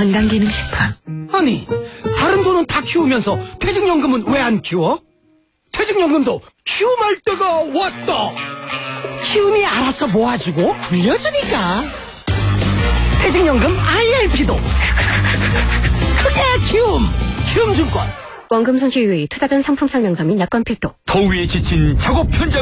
건강기능식품. 아니, 다른 돈은 다 키우면서 퇴직연금은 왜 안 키워? 퇴직연금도 키움할 때가 왔다. 키움이 알아서 모아주고 굴려주니까. 퇴직연금 IRP도 크게 키움증권. 원금 손실 유의, 투자 전 상품 설명서 및 약관 필독. 더위에 지친 작업 현장